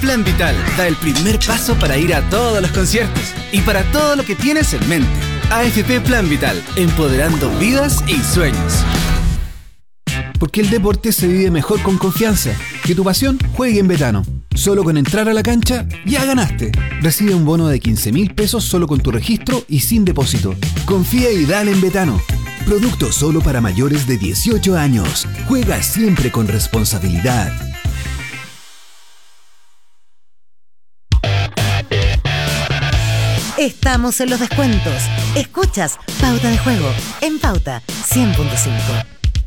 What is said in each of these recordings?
Plan Vital da el primer paso para ir a todos los conciertos y para todo lo que tienes en mente. AFP Plan Vital, empoderando vidas y sueños. Porque el deporte se vive mejor con confianza. Que tu pasión juegue en Betano. Solo con entrar a la cancha, ya ganaste. Recibe un bono de 15.000 pesos solo con tu registro y sin depósito. Confía y dale en Betano. Producto solo para mayores de 18 años. Juega siempre con responsabilidad. Estamos en los descuentos. Escuchas Pauta de Juego en Pauta 100.5.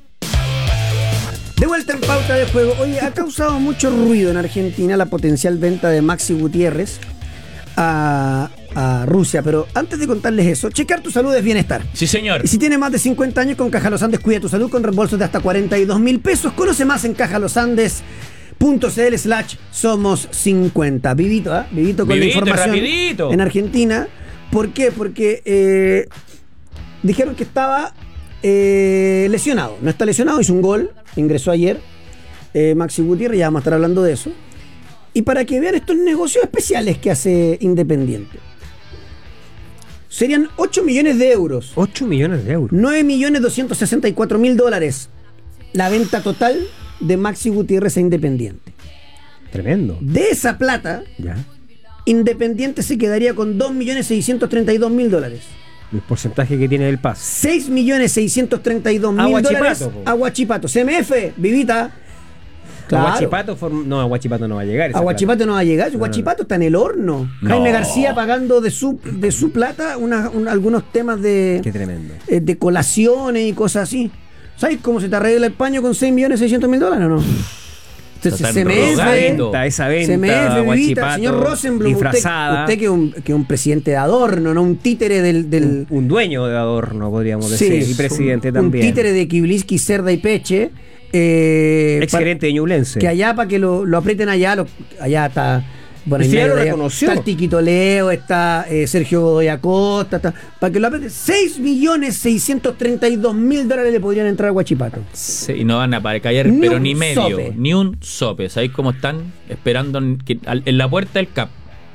De vuelta en Pauta de Juego. Oye, ha causado mucho ruido en Argentina la potencial venta de Maxi Gutiérrez a Rusia, pero antes de contarles eso, chequear tu salud es bienestar. Sí, señor. Y si tienes más de 50 años, con Caja Los Andes cuida tu salud con reembolsos de hasta 42.000 pesos. Conoce más en cajalosandes.cl/somos 50. Vivito, Vivito con la información rapidito. En Argentina. ¿Por qué? Porque dijeron que estaba lesionado. No está lesionado, hizo un gol, ingresó ayer Maxi Gutiérrez, ya vamos a estar hablando de eso. Y para que vean estos negocios especiales que hace Independiente, serían 8 millones de euros. 8 millones de euros. 9.264.000 dólares la venta total de Maxi Gutiérrez a Independiente. Tremendo. De esa plata, Ya. Independiente se quedaría con 2.632.000 dólares. El porcentaje que tiene el PAS. 6.632.000 dólares a Huachipato. CMF, Vivita. Claro. Huachipato no, a Huachipato no va a llegar. A Huachipato no va a llegar. Huachipato está en el horno. No. Jaime García pagando de su plata algunos temas de, Qué tremendo. De colaciones y cosas así. ¿Sabes cómo se te arregla el paño con 6.600.000 dólares o no? Entonces, CMF, Esa venta, Vivita, Huachipato, señor Rosenblum, disfrazada. usted que es un presidente de adorno, no un títere del Un dueño de adorno, podríamos decir, y presidente un también. títere de Kibliski, Cerda y Peche. Exgerente de Ñublense. Que allá, para que lo aprieten allá, allá está. Bueno, Y si ya lo allá reconoció. está el Tiquito Leo, está Sergio Godoy Acosta, para que lo aprieten. 6.632.000 dólares le podrían entrar a Huachipato. Sí, y no van a caer, Ni pero un ni medio, sope. ni un sope. ¿Sabéis cómo están esperando en la puerta del CAP?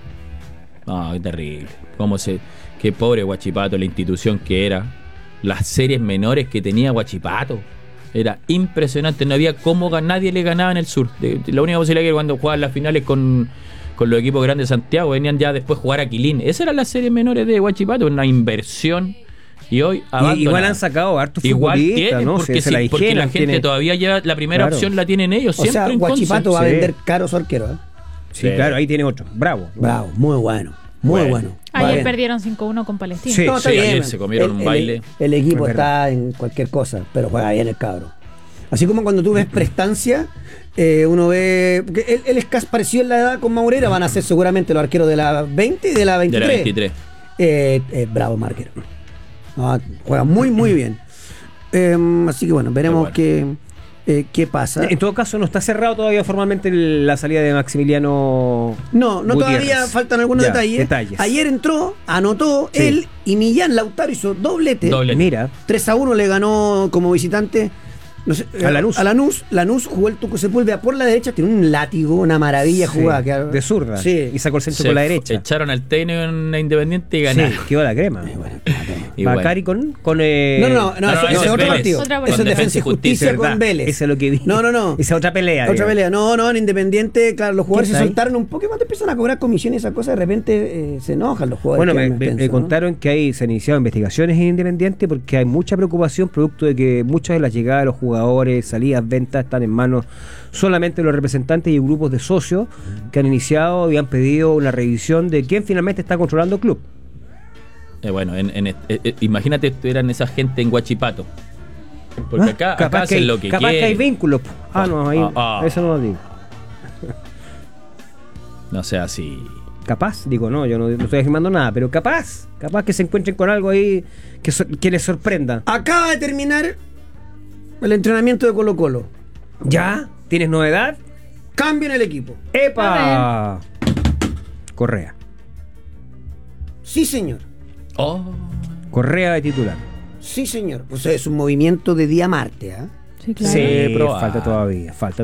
No, qué terrible. Qué pobre Huachipato, la institución que era. Las series menores que tenía Huachipato. Era impresionante, no había cómo nadie le ganaba en el sur. La única posibilidad que cuando jugaban las finales con los equipos grandes de Santiago venían ya después a jugar a Quilín. Esas eran las series menores de Huachipato, una inversión. Y hoy igual han sacado hartos futbolistas, ¿no? Porque, porque la gente todavía lleva la primera opción la tienen ellos. O sea, Huachipato va a vender caro su arquero. Sí, claro, ahí tiene otro. Bravo, muy bueno. Muy bueno. Ayer perdieron 5-1 con Palestina. Sí, ayer se comieron un baile. El equipo está en cualquier cosa, pero juega bien el cabro. Así como cuando tú ves prestancia, uno ve. Porque él es casi parecido en la edad con Maurera, van a ser seguramente los arqueros de la 20 y de la 23. De la 23. Bravo, marquero. Juega muy, muy bien. Así que bueno, veremos qué pasa. En todo caso, no está cerrado todavía formalmente la salida de Maximiliano. No, Gutiérrez. todavía faltan algunos detalles. Ayer entró, anotó él y Millán Lautaro hizo doblete. Mira. 3-1 le ganó como visitante. No sé, a Lanús jugó el Tuco Sepúlveda por la derecha, tiene un látigo, una maravilla jugada. De zurda. Sí. Y sacó el centro por la derecha. Echaron al técnico en la Independiente y ganaron. Sí, quedó la crema. Macari con No, ese es otro partido. Eso es Defensa y Justicia con Vélez. Eso es lo que vi. No. Esa otra pelea. Otra pelea. No, en Independiente, claro, los jugadores se soltaron un poco y cuando empiezan a cobrar comisiones y esas cosas, de repente se enojan los jugadores. Bueno, me contaron que se han iniciado investigaciones en Independiente porque hay mucha preocupación producto de que muchas de las llegadas de los jugadores, salidas, ventas, están en manos solamente de los representantes y grupos de socios que han iniciado y han pedido una revisión de quién finalmente está controlando el club. Bueno, imagínate estuvieran esa gente en Huachipato. Porque acá hacen lo que quieren. Capaz que hay vínculos. Eso no lo digo. No sea así. Capaz, digo, no, yo no estoy afirmando nada, pero capaz que se encuentren con algo ahí que les sorprenda. Acaba de terminar el entrenamiento de Colo-Colo. ¿Ya? ¿Tienes novedad? Cambio en el equipo. ¡Epa! Correa. Sí, señor. Correa de titular. Sí, señor. O sea, es un movimiento de día martes, ¿ah? Sí, claro. Sí, falta todavía.